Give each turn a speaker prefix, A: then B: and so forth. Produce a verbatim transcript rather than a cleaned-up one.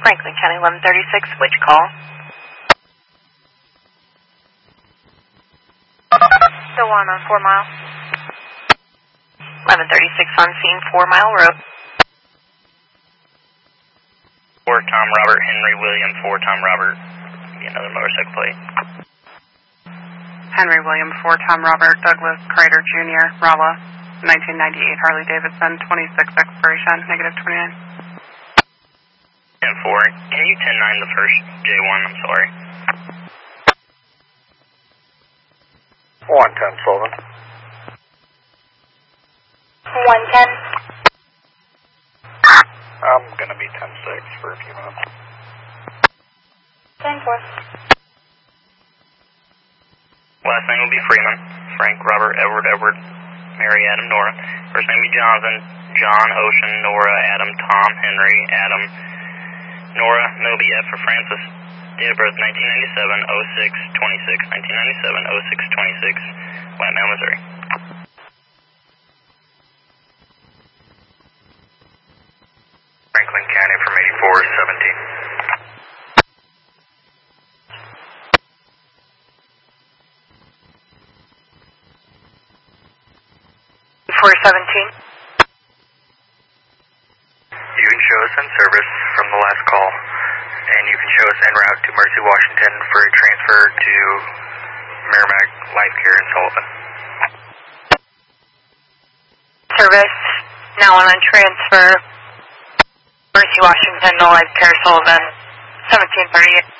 A: Franklin County eleven thirty-six, which call?
B: The one on Four Mile.
A: eleven thirty-six on scene, Four Mile Road.
C: For Tom Robert, Henry William, for Tom Robert. Be another motorcycle plate.
B: Henry William for Tom Robert, Douglas Crater Junior, Rolla, nineteen ninety-eight Harley Davidson, twenty-six expiration, negative twenty-nine.
C: ten four, can you ten nine the first J one, I'm sorry.
D: one ten Sullivan.
A: one ten.
D: I'm gonna be ten six for a few minutes.
A: ten four.
C: Last name will be Freeman. Frank, Robert, Edward, Edward, Mary, Adam, Nora. First name will be Jonathan, John, Ocean, Nora, Adam, Tom, Henry, Adam, Nora. Middle will be F for Francis. Date of birth nineteen ninety-seven, oh six twenty-six. nineteen ninety-seven, oh six twenty-six. White Male, Missouri.
D: Franklin County from eighty-four seventeen.
B: four seventeen.
D: You can show us in service from the last call, and you can show us en route to Mercy, Washington for a transfer to Merrimack Life Care in Sullivan.
B: Service, now on transfer, Mercy, Washington, no Life Care, Sullivan, seventeen thirty-eight.